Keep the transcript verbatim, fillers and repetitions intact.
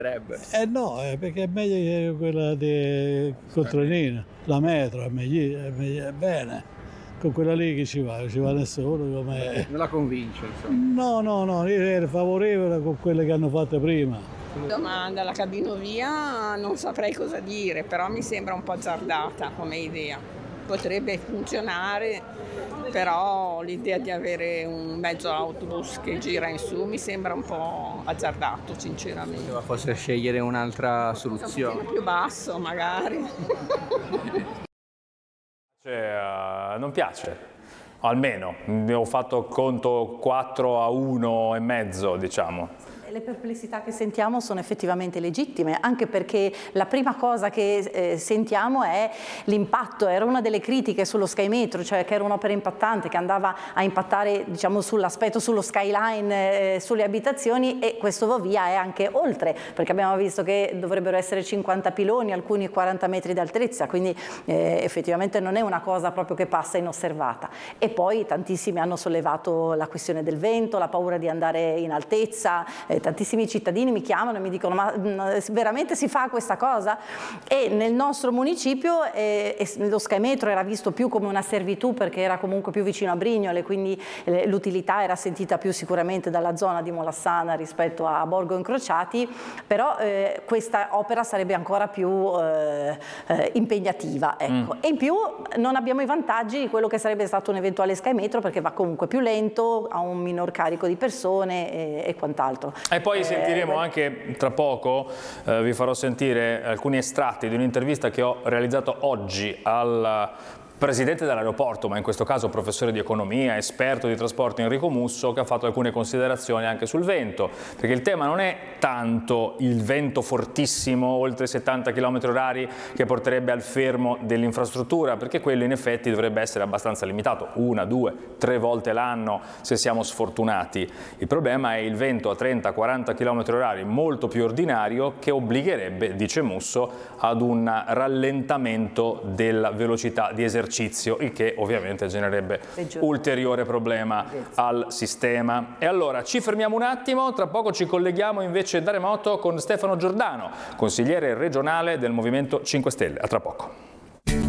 Eh no, eh, perché è meglio che quella di Contronina, la metro, è meglio, è meglio, è bene. Con quella lì che ci va, ci va nessuno. Come... Non la convince, insomma. No, no, no, io ero favorevole con quelle che hanno fatto prima. Domanda, la cabinovia non saprei cosa dire, però mi sembra un po' azzardata come idea. Potrebbe funzionare, però l'idea di avere un mezzo autobus che gira in su mi sembra un po' azzardato, sinceramente. Doveva forse scegliere un'altra soluzione. Un po' più basso, magari. Cioè, uh, non piace, almeno, ho fatto conto quattro a uno e mezzo, diciamo. Le perplessità che sentiamo sono effettivamente legittime, anche perché la prima cosa che eh, sentiamo è l'impatto. Era una delle critiche sullo Sky Metro, cioè che era un'opera impattante, che andava a impattare, diciamo, sull'aspetto, sullo skyline, eh, sulle abitazioni, e questo va via è anche oltre, perché abbiamo visto che dovrebbero essere cinquanta piloni, alcuni quaranta metri d'altezza, quindi eh, effettivamente non è una cosa proprio che passa inosservata. E poi tantissimi hanno sollevato la questione del vento, la paura di andare in altezza. Eh, tantissimi cittadini mi chiamano e mi dicono: ma veramente si fa questa cosa? E nel nostro municipio eh, lo Sky Metro era visto più come una servitù, perché era comunque più vicino a Brignole, quindi eh, l'utilità era sentita più sicuramente dalla zona di Molassana rispetto a Borgo Incrociati, però eh, questa opera sarebbe ancora più eh, eh, impegnativa, ecco. Mm. E in più non abbiamo i vantaggi di quello che sarebbe stato un eventuale Sky Metro, perché va comunque più lento, ha un minor carico di persone e, e quant'altro. E poi eh, sentiremo anche tra poco, eh, vi farò sentire alcuni estratti di un'intervista che ho realizzato oggi al presidente dell'aeroporto, ma in questo caso professore di economia, esperto di trasporto, Enrico Musso, che ha fatto alcune considerazioni anche sul vento, perché il tema non è tanto il vento fortissimo, oltre settanta chilometri orari, che porterebbe al fermo dell'infrastruttura, perché quello in effetti dovrebbe essere abbastanza limitato, una, due, tre volte l'anno se siamo sfortunati. Il problema è il vento a trenta quaranta chilometri orari molto più ordinario, che obbligherebbe, dice Musso, ad un rallentamento della velocità di esercizio, il che ovviamente genererebbe ulteriore problema al sistema. E allora ci fermiamo un attimo, tra poco ci colleghiamo invece da remoto con Stefano Giordano, consigliere regionale del Movimento cinque Stelle. A tra poco.